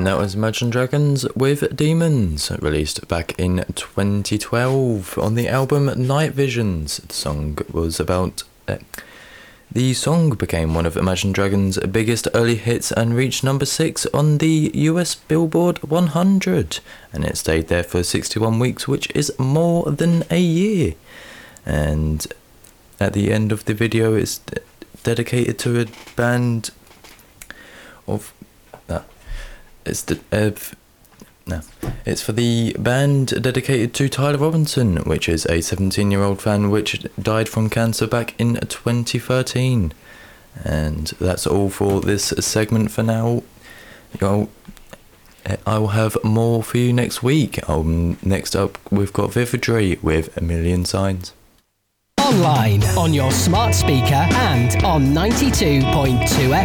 And that was Imagine Dragons with Demons, released back in 2012 on the album Night Visions. The song was about... The song became one of Imagine Dragons' biggest early hits and reached number 6 on the US Billboard 100. And it stayed there for 61 weeks, which is more than a year. And at the end of the video, it's dedicated to a band of... It's for the band dedicated to Tyler Robinson, which is a 17-year-old fan which died from cancer back in 2013. And that's all for this segment for now. I will have more for you next week. Next up, we've got Vividry with A Million Signs. Online, on your smart speaker and on 92.2